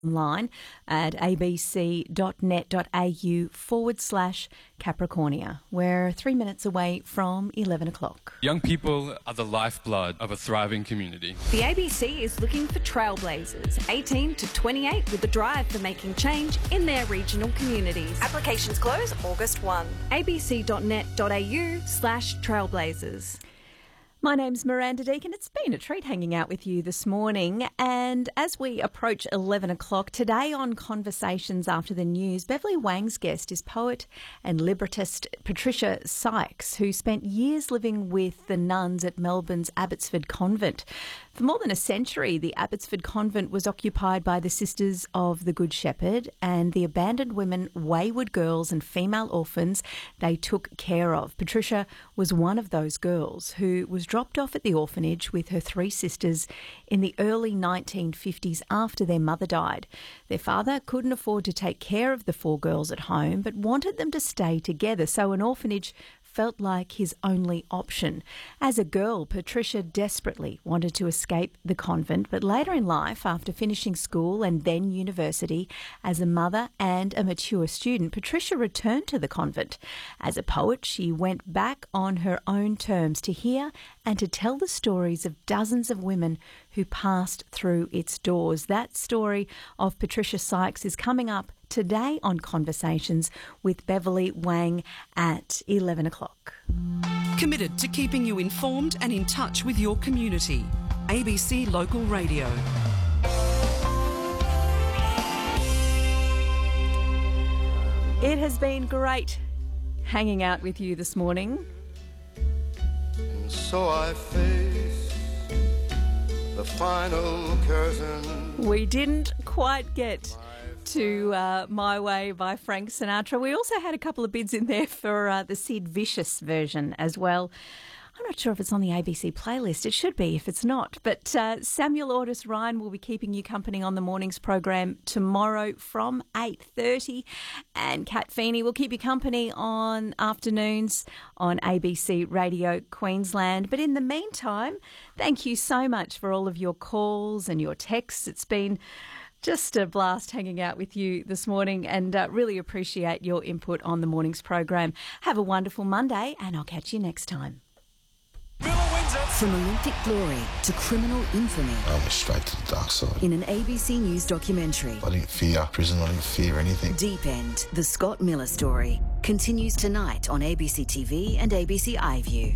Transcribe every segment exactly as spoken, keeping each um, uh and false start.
online at abc.net.au forward slash Capricornia. We're three minutes away from eleven o'clock. Young people are the lifeblood of a thriving community. The A B C is looking for trailblazers, eighteen to twenty-eight, with a drive for making change in their regional communities. Applications close August first. abc.net.au slash trailblazers. My name's Miranda Deacon. It's been a treat hanging out with you this morning. And as we approach eleven o'clock today on Conversations After the News, Beverly Wang's guest is poet and librettist Patricia Sykes, who spent years living with the nuns at Melbourne's Abbotsford Convent. For more than a century, the Abbotsford Convent was occupied by the Sisters of the Good Shepherd and the abandoned women, wayward girls and female orphans they took care of. Patricia was one of those girls who was dropped off at the orphanage with her three sisters in the early nineteen fifties after their mother died. Their father couldn't afford to take care of the four girls at home but wanted them to stay together, so an orphanage felt like his only option. As a girl, Patricia desperately wanted to escape the convent, but later in life, after finishing school and then university, as a mother and a mature student, Patricia returned to the convent. As a poet, she went back on her own terms to hear and to tell the stories of dozens of women who passed through its doors. That story of Patricia Sykes is coming up today on Conversations with Beverly Wang at eleven o'clock. Committed to keeping you informed and in touch with your community. A B C Local Radio. It has been great hanging out with you this morning. And so I face the final curtain. We didn't quite get to uh, My Way by Frank Sinatra. We also had a couple of bids in there for uh, the Sid Vicious version as well. I'm not sure if it's on the A B C playlist. It should be if it's not. But uh, Samuel Otis Ryan will be keeping you company on the morning's program tomorrow from eight thirty. And Kat Feeney will keep you company on afternoons on A B C Radio Queensland. But in the meantime, thank you so much for all of your calls and your texts. It's been just a blast hanging out with you this morning, and uh, really appreciate your input on the morning's program. Have a wonderful Monday, and I'll catch you next time. From Olympic glory to criminal infamy. I went straight to the dark side. In an A B C News documentary. I didn't fear prison, I didn't fear anything. Deep End, the Scott Miller story, continues tonight on A B C T V and A B C iView.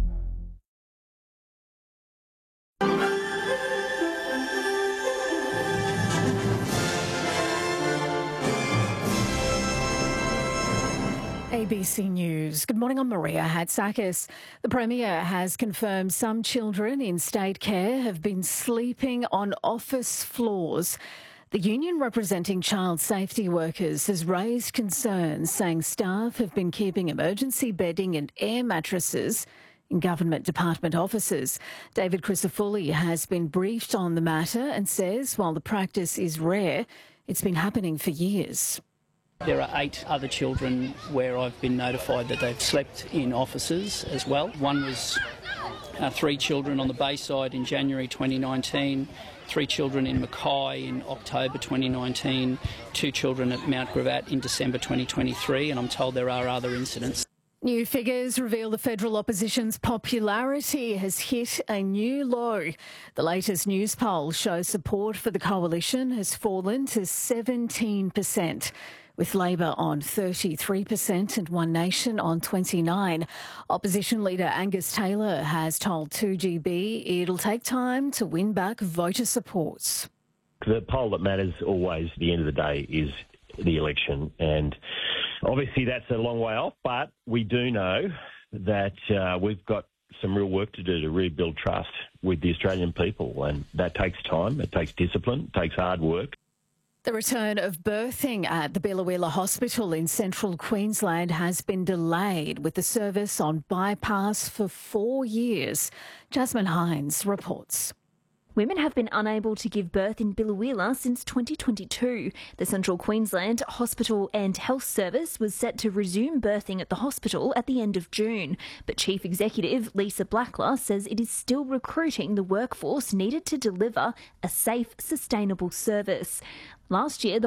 A B C News. Good morning, I'm Maria Hatzakis. The Premier has confirmed some children in state care have been sleeping on office floors. The union representing child safety workers has raised concerns, saying staff have been keeping emergency bedding and air mattresses in government department offices. David Crisafulli has been briefed on the matter and says while the practice is rare, it's been happening for years. There are eight other children where I've been notified that they've slept in offices as well. One was uh, three children on the Bayside in January twenty nineteen, three children in Mackay in October twenty nineteen, two children at Mount Gravatt in December twenty twenty-three, and I'm told there are other incidents. New figures reveal the federal opposition's popularity has hit a new low. The latest news poll shows support for the coalition has fallen to seventeen percent. With Labor on thirty-three percent and One Nation on twenty-nine percent. Opposition leader Angus Taylor has told two G B it'll take time to win back voter support. The poll that matters always at the end of the day is the election, and obviously that's a long way off, but we do know that uh, we've got some real work to do to rebuild trust with the Australian people, and that takes time, it takes discipline, it takes hard work. The return of birthing at the Biloela Hospital in central Queensland has been delayed, with the service on bypass for four years. Jasmine Hines reports. Women have been unable to give birth in Biloela since twenty twenty-two. The Central Queensland Hospital and Health Service was set to resume birthing at the hospital at the end of June. But Chief Executive Lisa Blackler says it is still recruiting the workforce needed to deliver a safe, sustainable service. Last year, the